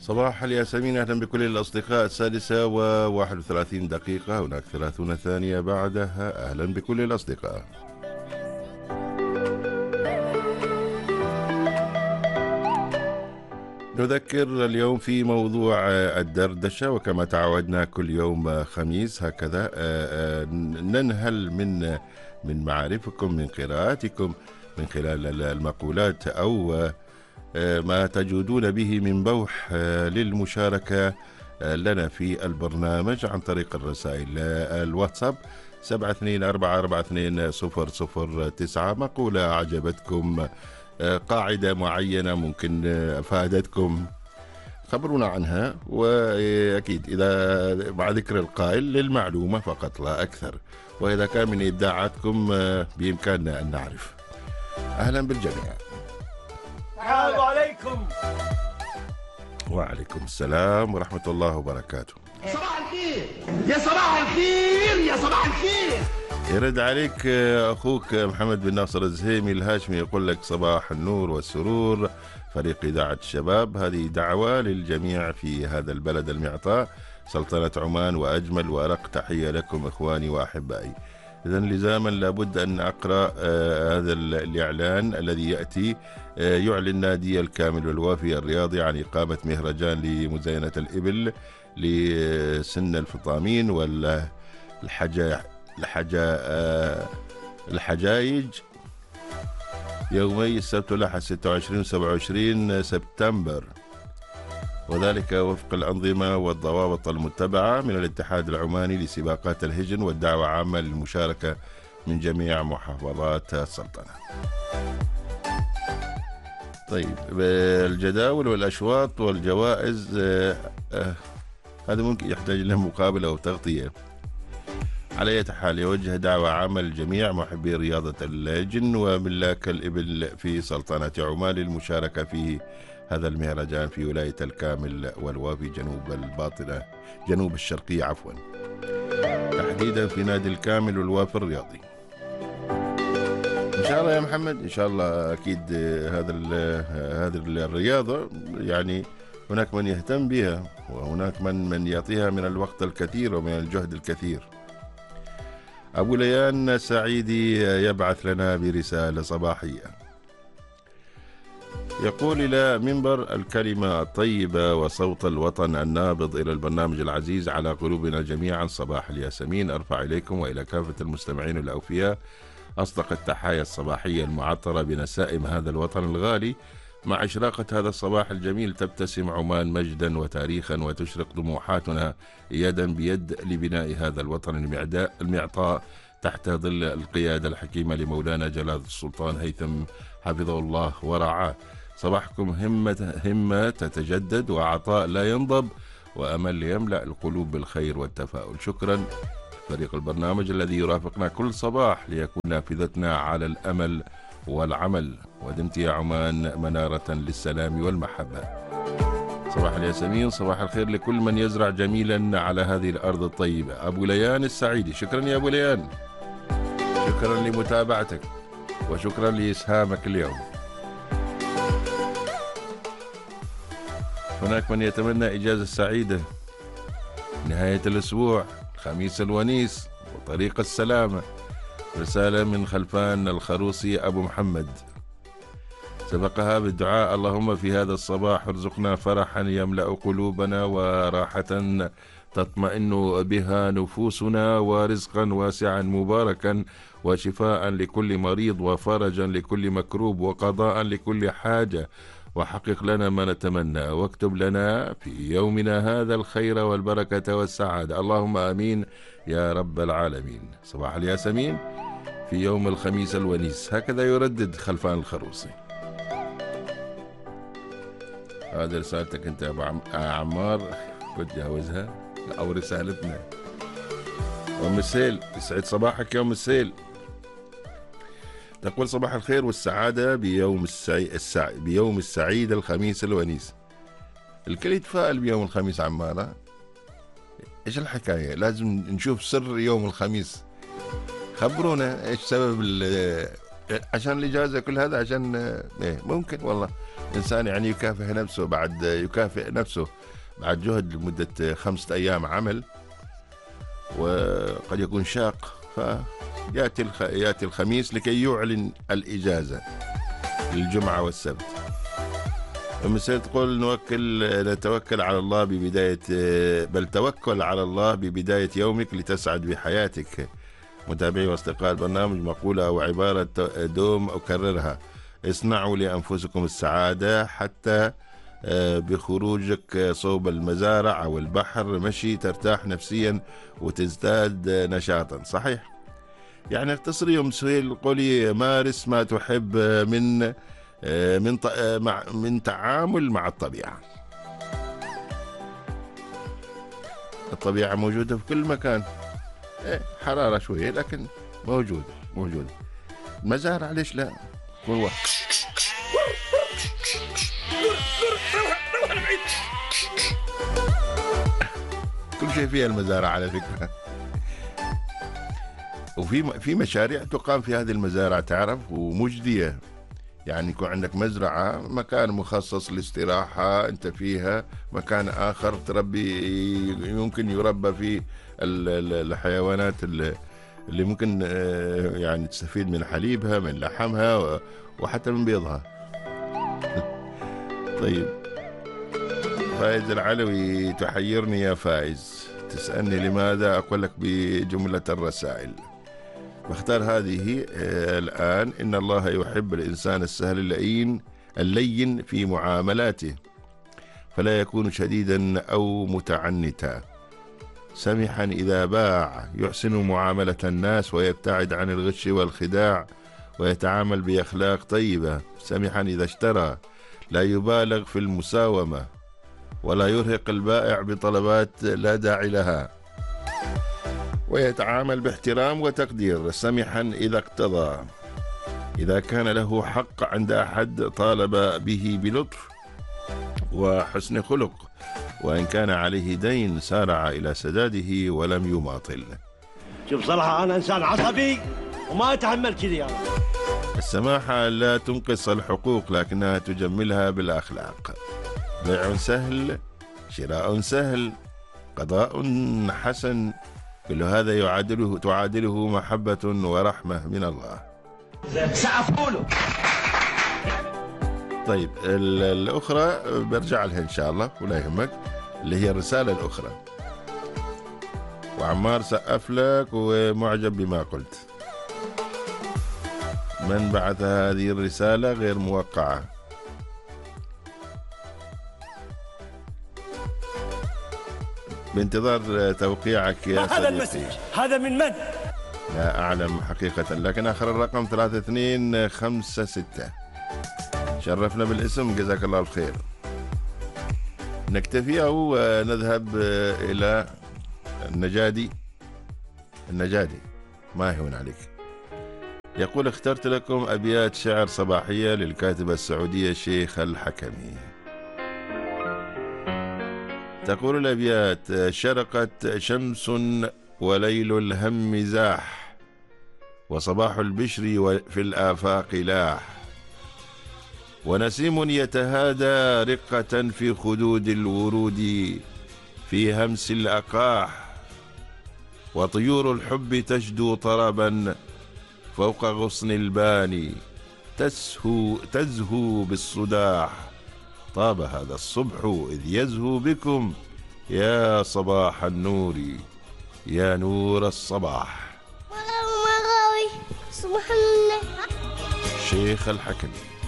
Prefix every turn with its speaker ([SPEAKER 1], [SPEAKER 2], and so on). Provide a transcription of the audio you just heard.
[SPEAKER 1] صباح الياسمين، أهلا بكل الأصدقاء. 6:31، هناك 30 ثانية بعدها. أهلا بكل الأصدقاء. نذكر اليوم في موضوع الدردشة، وكما تعودنا كل يوم خميس هكذا ننهل من معارفكم، من قراءاتكم، من خلال المقولات أو ما تجودون به من بوح للمشاركة لنا في البرنامج عن طريق الرسائل. الواتساب 72442009. مقولة أعجبتكم، قاعدة معينة ممكن أفادتكم، خبرونا عنها، وأكيد إذا مع ذكر القائل للمعلومة فقط لا أكثر، وإذا كان من إبداعاتكم بإمكاننا أن نعرف. أهلا بالجميع.
[SPEAKER 2] السلام عليكم.
[SPEAKER 1] وعليكم السلام ورحمة الله وبركاته.
[SPEAKER 3] صباح الخير يا صباح الخير يا صباح الخير.
[SPEAKER 1] يرد عليك أخوك محمد بن ناصر الزهيمي الهاشمي، يقول لك صباح النور والسرور فريق إذاعة الشباب. هذه دعوة للجميع في هذا البلد المعطاء سلطنة عمان، وأجمل وأرق تحية لكم إخواني وأحبائي. إذن لزاما لابد أن أقرأ هذا الإعلان الذي يأتي. يعلن نادي الكامل والوافي الرياضي عن إقامة مهرجان لمزاينة الإبل لسن الفطامين الحجايج يومي السبت والأحد 26 و 27 سبتمبر، وذلك وفق الأنظمة والضوابط المتبعة من الاتحاد العماني لسباقات الهجن، والدعوة عامة للمشاركة من جميع محافظات السلطنة. طيب، الجداول والأشواط والجوائز هذا ممكن يحتاج له مقابلة أو تغطية. على أي حال، يوجه دعوة عامة للجميع محبي رياضة الهجن وملاك الإبل في سلطنة عمان للمشاركة في هذا المهرجان في ولاية الكامل والوافي جنوب الشرقية عفوا، تحديدا في نادي الكامل والوافي الرياضي. إن شاء الله يا محمد، إن شاء الله أكيد. هذه الرياضة يعني هناك من يهتم بها، وهناك من يعطيها من الوقت الكثير ومن الجهد الكثير. أبو ليان سعيدي يبعث لنا برسالة صباحية، يقول: إلى منبر الكلمة الطيبة وصوت الوطن النابض، إلى البرنامج العزيز على قلوبنا جميعا، صباح الياسمين. أرفع إليكم وإلى كافة المستمعين الأوفياء أصدق التحايا الصباحية المعطرة بنسائم هذا الوطن الغالي. مع إشراقة هذا الصباح الجميل تبتسم عمان مجدا وتاريخا، وتشرق طموحاتنا يدا بيد لبناء هذا الوطن المعطاء تحت ظل القيادة الحكيمة لمولانا جلالة السلطان هيثم حفظه الله ورعاه. صباحكم همة تتجدد، وعطاء لا ينضب، وأمل يملأ القلوب بالخير والتفاؤل. شكرا فريق البرنامج الذي يرافقنا كل صباح ليكون نافذتنا على الأمل والعمل. ودمت يا عمان منارة للسلام والمحبة. صباح الياسمين، صباح الخير لكل من يزرع جميلا على هذه الأرض الطيبة. أبو ليان السعيدي. شكرا يا أبو ليان، شكرا لمتابعتك وشكرا لإسهامك اليوم. هناك من يتمنى إجازة سعيدة نهاية الأسبوع، الخميس الونيس وطريق السلامة. رسالة من خلفان الخروصي أبو محمد، سبقها بالدعاء: اللهم في هذا الصباح ارزقنا فرحا يملأ قلوبنا، وراحة تطمئن بها نفوسنا، ورزقا واسعا مباركا، وشفاء لكل مريض، وفرجا لكل مكروب، وقضاء لكل حاجة، وحقق لنا ما نتمنى، واكتب لنا في يومنا هذا الخير والبركة والسعادة، اللهم آمين يا رب العالمين. صباح الياسمين في يوم الخميس الونيس، هكذا يردد خلفان الخروصي. هذه رسالتك انت يا ابو عمار، كنت جاوزها او رسالتنا. ام السيل، يسعد صباحك يا ام السيل. تقول: صباح الخير والسعادة بيوم السعيد الخميس الونيس. الكل يتفائل بيوم الخميس عمارة، ايش الحكاية؟ لازم نشوف سر يوم الخميس، خبرونا ايش سبب عشان الإجازة كل هذا، عشان ممكن والله إنسان يعني يكافئ نفسه بعد جهد لمدة 5 أيام عمل، وقد يكون شاق، فيأتي الخميس لكي يعلن الإجازة للجمعة والسبت. المسألة تقول نتوكل على الله توكل على الله ببداية يومك لتسعد بحياتك. متابعي واصدقاء البرنامج، مقولة أو عبارة دوم أكررها: اصنعوا لأنفسكم السعادة حتى بخروجك صوب المزارع أو البحر مشي ترتاح نفسيا وتزداد نشاطا. صحيح، يعني اختصري يوم سهيل، قولي مارس ما تحب من تعامل مع الطبيعة. الطبيعة موجودة في كل مكان، حرارة شوية لكن موجودة. المزارع ليش لا؟ كل شيء فيها المزارع على فكرة. وفي مشاريع تقام في هذه المزارع تعرف، ومجدية. يعني يكون عندك مزرعة، مكان مخصص للاستراحة، انت فيها مكان آخر تربي، يمكن يربى فيه الحيوانات اللي ممكن يعني تستفيد من حليبها، من لحمها، وحتى من بيضها. طيب، فايز العلوي: تحيرني يا فايز، تسألني لماذا، أقول لك بجملة الرسائل. واختار هذه الآن: إن الله يحب الإنسان السهل اللين في معاملاته، فلا يكون شديدا أو متعنتا، سمحا إذا باع، يحسن معاملة الناس ويبتعد عن الغش والخداع، ويتعامل بأخلاق طيبة، سمحا إذا اشترى، لا يبالغ في المساومة، ولا يرهق البائع بطلبات لا داعي لها، ويتعامل باحترام وتقدير، سمحا إذا اقتضى، إذا كان له حق عند أحد طالب به بلطف وحسن خلق، وإن كان عليه دين سارع إلى سداده ولم يماطل.
[SPEAKER 2] شوف صراحة أنا إنسان عصبي وما أتحمل كذي يعني.
[SPEAKER 1] السماحة لا تنقص الحقوق لكنها تجملها بالأخلاق. بيع سهل، شراء سهل، قضاء حسن، كل هذا تعادله محبة ورحمة من الله.
[SPEAKER 3] سقفوله.
[SPEAKER 1] طيب، الأخرى برجع لها إن شاء الله ولا يهمك، اللي هي الرسالة الأخرى. وعمار سقف لك ومعجب بما قلت. من بعث هذه الرسالة غير موقعة. بانتظار توقيعك يا صديقي.
[SPEAKER 2] هذا المسج هذا من؟
[SPEAKER 1] لا أعلم حقيقة، لكن آخر الرقم 3256. شرفنا بالاسم، جزاك الله الخير. نكتفي أو نذهب إلى النجادي ما يهون عليك. يقول: اخترت لكم أبيات شعر صباحية للكاتبة السعودية شيخ الحكمي. تقول الأبيات: شرقت شمس وليل الهم زاح، وصباح البشر في الآفاق لاح، ونسيم يتهادى رقة في خدود الورود في همس الأقاح، وطيور الحب تشدو طربا فوق غصن الباني تزهو بالصداح. طاب هذا الصبح إذ يزهو بكم يا صباح النور يا نور الصباح.
[SPEAKER 4] سبحان الله.
[SPEAKER 1] شيخ الحكمي.